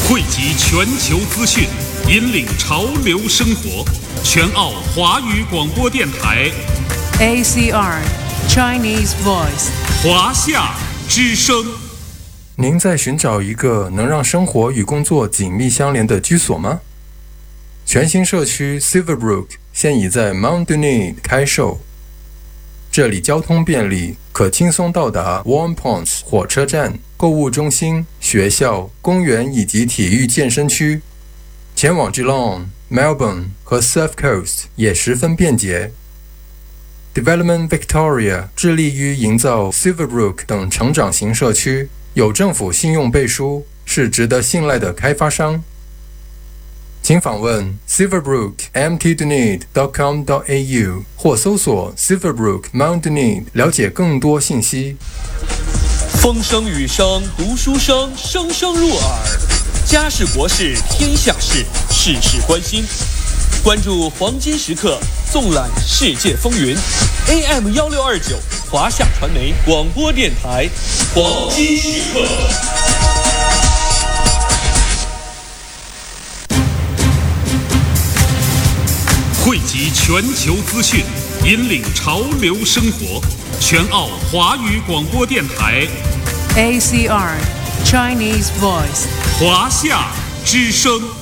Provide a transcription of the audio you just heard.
汇集全球资讯，引领潮流生活。全澳华语广播电台 ACR Chinese Voice 华夏之声。 您在寻找一个能让生活与工作紧密相连的居所吗？全新社区 Silverbrook 现已在 Mount Dunedin 开售，这里交通便利，可轻松到达 Warm Ponds 火车站、购物中心、学校、公园以及体育健身区。前往 Geelong、Melbourne 和 Surf Coast 也十分便捷。Development Victoria 致力于营造 Silverbrook 等成长型社区，有政府信用背书，是值得信赖的开发商。请访问 silverbrookmtdunedin.com.au 或搜索 Silverbrook Mount Dunedin 了解更多信息。 风声雨声读书声，声声入耳。家事国事天下事，事事关心。关注黄金时刻，纵览世界风云。AM1629 华夏传媒广播电台，黄金时刻。 汇集全球资讯，引领潮流生活。全澳华语广播电台 ACR Chinese Voice 华夏之声。